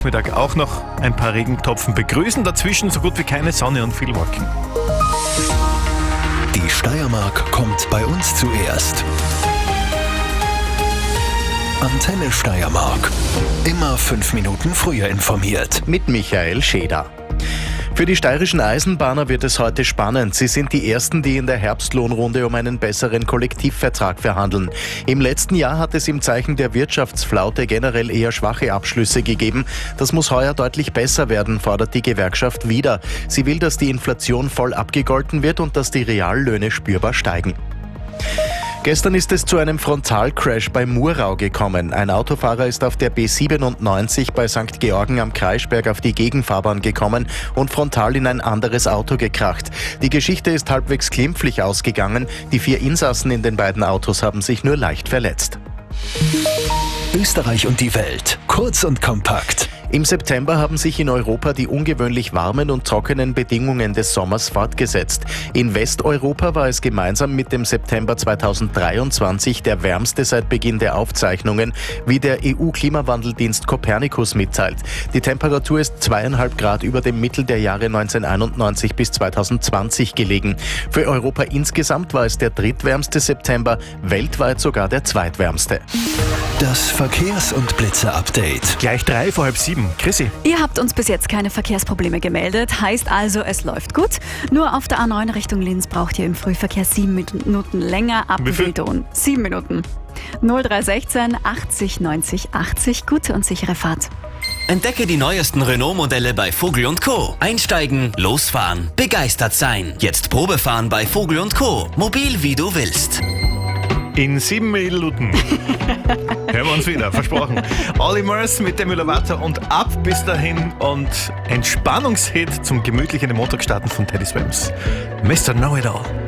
Mittag auch noch ein paar Regentropfen begrüßen. Dazwischen so gut wie keine Sonne und viel Wolken. Die Steiermark kommt bei uns zuerst. Antenne Steiermark. Immer 5 Minuten früher informiert. Mit Michael Scheder. Für die steirischen Eisenbahner wird es heute spannend. Sie sind die Ersten, die in der Herbstlohnrunde um einen besseren Kollektivvertrag verhandeln. Im letzten Jahr hat es im Zeichen der Wirtschaftsflaute generell eher schwache Abschlüsse gegeben. Das muss heuer deutlich besser werden, fordert die Gewerkschaft wieder. Sie will, dass die Inflation voll abgegolten wird und dass die Reallöhne spürbar steigen. Gestern ist es zu einem Frontalcrash bei Murau gekommen. Ein Autofahrer ist auf der B97 bei St. Georgen am Kreischberg auf die Gegenfahrbahn gekommen und frontal in ein anderes Auto gekracht. Die Geschichte ist halbwegs glimpflich ausgegangen. Die 4 Insassen in den beiden Autos haben sich nur leicht verletzt. Österreich und die Welt. Kurz und kompakt. Im September haben sich in Europa die ungewöhnlich warmen und trockenen Bedingungen des Sommers fortgesetzt. In Westeuropa war es gemeinsam mit dem September 2023 der wärmste seit Beginn der Aufzeichnungen, wie der EU-Klimawandeldienst Copernicus mitteilt. Die Temperatur ist 2,5 Grad über dem Mittel der Jahre 1991 bis 2020 gelegen. Für Europa insgesamt war es der drittwärmste September, weltweit sogar der zweitwärmste. Das Verkehrs- und Blitzer-Update. Gleich 3 vor halb 7. Chrissy. Ihr habt uns bis jetzt keine Verkehrsprobleme gemeldet, heißt also, es läuft gut. Nur auf der A9 Richtung Linz braucht ihr im Frühverkehr 7 Minuten länger ab Wie viel? Wildon. 7 Minuten. 0316 80 90 80. Gute und sichere Fahrt. Entdecke die neuesten Renault-Modelle bei Vogel & Co. Einsteigen, losfahren, begeistert sein. Jetzt Probefahren bei Vogel & Co. Mobil wie du willst. In 7 Minuten hören wir uns wieder, versprochen. Olly Murs mit dem Müller-Watter und ab bis dahin und Entspannungshit zum gemütlichen Montag starten von Teddy Swims. Mr. Know-It-All.